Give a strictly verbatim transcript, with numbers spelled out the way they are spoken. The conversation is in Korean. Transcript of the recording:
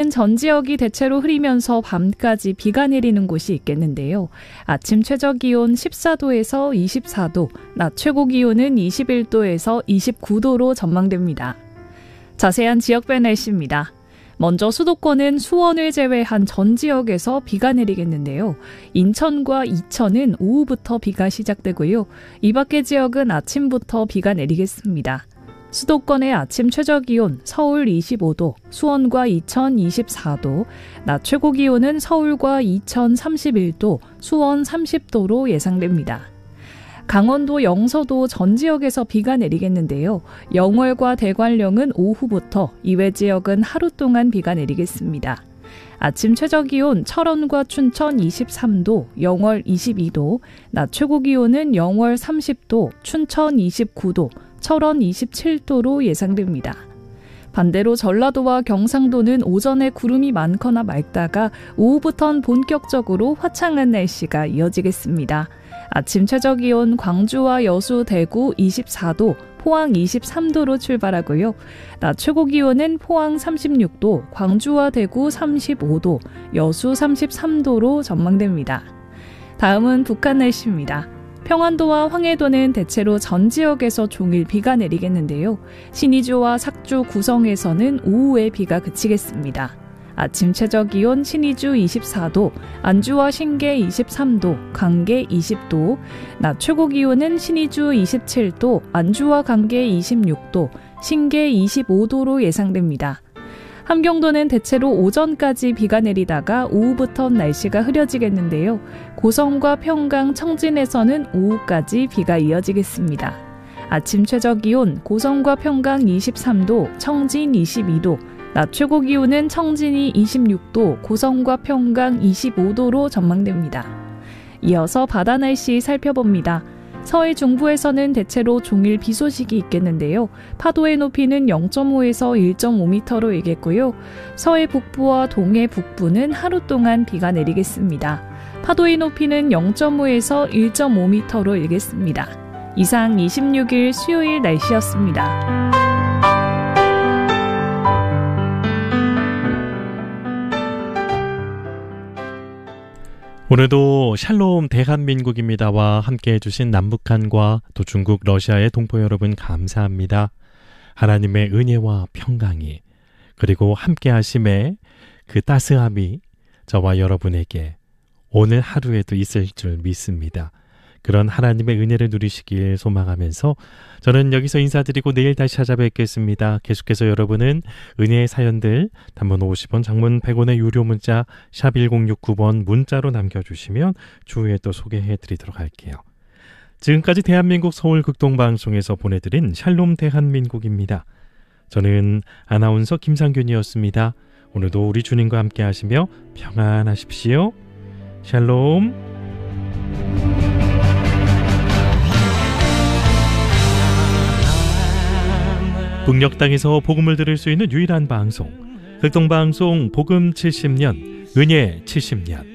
오늘은 전 지역이 대체로 흐리면서 밤까지 비가 내리는 곳이 있겠는데요. 아침 최저기온 십사 도에서 이십사 도, 낮 최고기온은 이십일 도에서 이십구 도로 전망됩니다. 자세한 지역별 날씨입니다. 먼저 수도권은 수원을 제외한 전 지역에서 비가 내리겠는데요. 인천과 이천은 오후부터 비가 시작되고요. 이 밖의 지역은 아침부터 비가 내리겠습니다. 수도권의 아침 최저기온 서울 이십오 도, 수원과 이천 이십사 도, 낮 최고기온은 서울과 이천 삼십일 도, 수원 삼십 도로 예상됩니다. 강원도 영서도 전 지역에서 비가 내리겠는데요. 영월과 대관령은 오후부터, 이외 지역은 하루 동안 비가 내리겠습니다. 아침 최저기온 철원과 춘천 이십삼 도, 영월 이십이 도, 낮 최고기온은 영월 삼십 도, 춘천 이십구 도, 철원 이십칠 도로 예상됩니다. 반대로 전라도와 경상도는 오전에 구름이 많거나 맑다가 오후부터는 본격적으로 화창한 날씨가 이어지겠습니다. 아침 최저기온 광주와 여수, 대구 이십사 도, 포항 이십삼 도로 출발하고요. 낮 최고기온은 포항 삼십육 도, 광주와 대구 삼십오 도, 여수 삼십삼 도로 전망됩니다. 다음은 북한 날씨입니다. 평안도와 황해도는 대체로 전 지역에서 종일 비가 내리겠는데요. 신의주와 삭주, 구성에서는 오후에 비가 그치겠습니다. 아침 최저기온 신의주 이십사 도, 안주와 신계 이십삼 도, 강계 이십 도, 낮 최고기온은 신의주 이십칠 도, 안주와 강계 이십육 도, 신계 이십오 도로 예상됩니다. 함경도는 대체로 오전까지 비가 내리다가 오후부터 날씨가 흐려지겠는데요. 고성과 평강, 청진에서는 오후까지 비가 이어지겠습니다. 아침 최저기온 고성과 평강 이십삼 도, 청진 이십이 도, 낮 최고기온은 청진이 이십육 도, 고성과 평강 이십오 도로 전망됩니다. 이어서 바다 날씨 살펴봅니다. 서해 중부에서는 대체로 종일 비 소식이 있겠는데요. 파도의 높이는 영 점 오에서 일 점 오 미터로 일겠고요. 서해 북부와 동해 북부는 하루 동안 비가 내리겠습니다. 파도의 높이는 영 점 오에서 일 점 오 미터로 일겠습니다. 이상 이십육 일 수요일 날씨였습니다. 오늘도 샬롬 대한민국입니다와 함께해 주신 남북한과 또 중국, 러시아의 동포 여러분 감사합니다. 하나님의 은혜와 평강이 그리고 함께하심의 그 따스함이 저와 여러분에게 오늘 하루에도 있을 줄 믿습니다. 그런 하나님의 은혜를 누리시길 소망하면서 저는 여기서 인사드리고 내일 다시 찾아뵙겠습니다. 계속해서 여러분은 은혜의 사연들 단문 오십 원, 장문 백 원의 유료 문자 샵 일공육구 번 문자로 남겨주시면 추후에 또 소개해드리도록 할게요. 지금까지 대한민국 서울극동방송에서 보내드린 샬롬 대한민국입니다. 저는 아나운서 김상균이었습니다. 오늘도 우리 주님과 함께 하시며 평안하십시오. 샬롬. 북녘 땅에서 복음을 들을 수 있는 유일한 방송, 극동방송 복음 칠십 년, 은혜 칠십 년.